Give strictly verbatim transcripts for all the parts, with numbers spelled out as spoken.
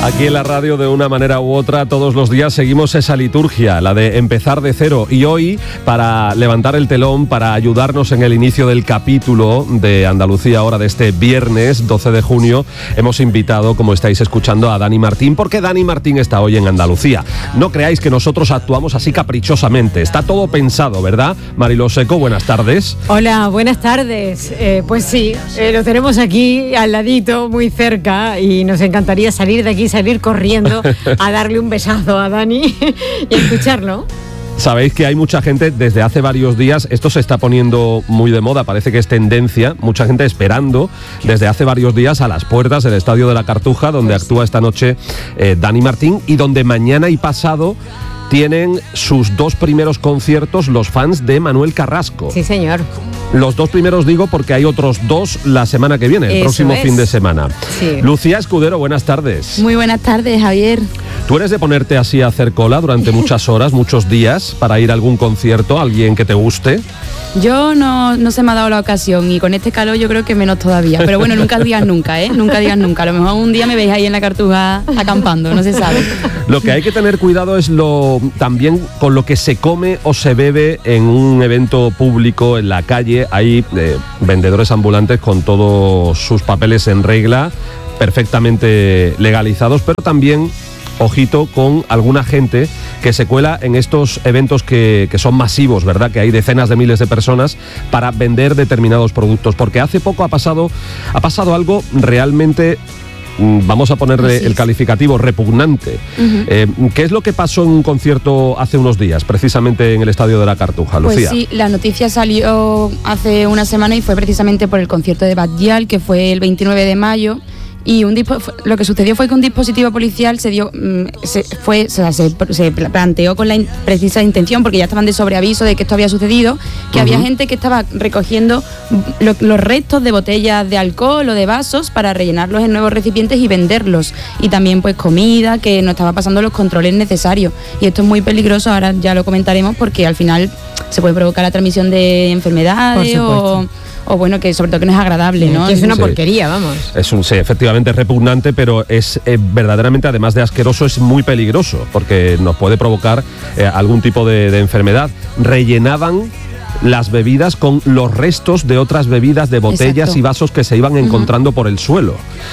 Aquí en la radio, de una manera u otra, todos los días seguimos esa liturgia, la de empezar de cero. Y hoy, para levantar el telón, para ayudarnos en el inicio del capítulo de Andalucía Ahora de este viernes doce de junio, hemos invitado, como estáis escuchando, a Dani Martín, porque Dani Martín está hoy en Andalucía. No creáis que nosotros actuamos así caprichosamente, está todo pensado, ¿verdad? Mariló Seco, buenas tardes. Hola, buenas tardes. Eh, pues sí, eh, lo tenemos aquí al ladito, muy cerca, y nos encantaría salir de aquí, salir corriendo a darle un besazo a Dani y escucharlo. Sabéis que hay mucha gente desde hace varios días, esto se está poniendo muy de moda, parece que es tendencia, mucha gente esperando desde hace varios días a las puertas del Estadio de la Cartuja, donde pues actúa esta noche eh, Dani Martín, y donde mañana y pasado tienen sus dos primeros conciertos los fans de Manuel Carrasco. Sí, señor. Los dos primeros digo porque hay otros dos la semana que viene, el Eso próximo es. fin de semana. Sí. Lucía Escudero, buenas tardes. Muy buenas tardes, Javier. ¿Tú eres de ponerte así a hacer cola durante muchas horas, muchos días, para ir a algún concierto, a alguien que te guste? Yo no, no se me ha dado la ocasión, y con este calor yo creo que menos todavía. Pero bueno, nunca digas nunca, ¿eh? Nunca digas nunca. A lo mejor un día me veis ahí en la Cartuja acampando, no se sabe. Lo que hay que tener cuidado es lo también con lo que se come o se bebe en un evento público, en la calle. Hay eh, vendedores ambulantes con todos sus papeles en regla, perfectamente legalizados, pero también ojito con alguna gente que se cuela en estos eventos que, que son masivos, ¿verdad? Que hay decenas de miles de personas para vender determinados productos, porque hace poco ha pasado, ha pasado algo realmente, vamos a ponerle el calificativo, repugnante. Uh-huh. Eh, ¿Qué es lo que pasó en un concierto hace unos días, precisamente en el Estadio de la Cartuja, Lucía? Pues sí, la noticia salió hace una semana y fue precisamente por el concierto de Batllal, que fue el veintinueve de mayo. Y un dispo- lo que sucedió fue que un dispositivo policial se dio, se, fue, o sea, se, se planteó con la in- precisa intención, porque ya estaban de sobreaviso de que esto había sucedido, que uh-huh. había gente que estaba recogiendo lo, los restos de botellas de alcohol o de vasos para rellenarlos en nuevos recipientes y venderlos. Y también pues comida, que no estaba pasando los controles necesarios. Y esto es muy peligroso, ahora ya lo comentaremos, porque al final se puede provocar la transmisión de enfermedades o... o bueno, que sobre todo que no es agradable, ¿no? Que es una sí. porquería, vamos. Es un, sí, efectivamente es repugnante, pero es eh, verdaderamente, además de asqueroso, es muy peligroso, porque nos puede provocar eh, algún tipo de, de enfermedad. Rellenaban las bebidas con los restos de otras bebidas, de botellas Exacto. y vasos que se iban encontrando uh-huh. por el suelo.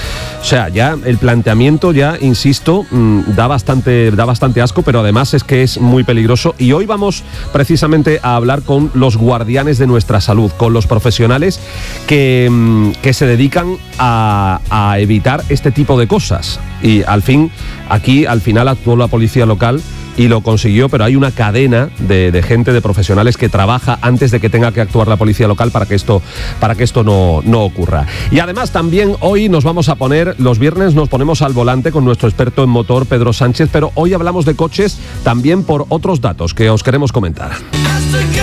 O sea, ya el planteamiento, ya insisto, mmm, da bastante, da bastante asco, pero además es que es muy peligroso. Y hoy vamos precisamente a hablar con los guardianes de nuestra salud, con los profesionales que, mmm, que se dedican a, a evitar este tipo de cosas. Y al fin, aquí al final actuó la policía local y lo consiguió, pero hay una cadena de, de gente, de profesionales que trabaja antes de que tenga que actuar la policía local para que esto, para que esto no, no ocurra. Y además también hoy nos vamos a poner, los viernes nos ponemos al volante con nuestro experto en motor, Pedro Sánchez, pero hoy hablamos de coches también por otros datos que os queremos comentar.